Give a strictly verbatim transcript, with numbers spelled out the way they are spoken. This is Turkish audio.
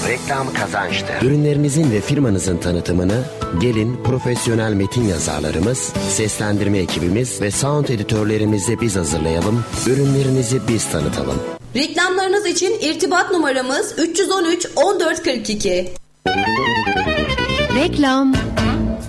Reklam kazançtır. Ürünlerinizin ve firmanızın tanıtımını gelin profesyonel metin yazarlarımız, seslendirme ekibimiz ve sound editörlerimizle biz hazırlayalım. Ürünlerinizi biz tanıtalım. Reklamlarınız için irtibat numaramız üç yüz on üç on dört kırk iki. Reklam.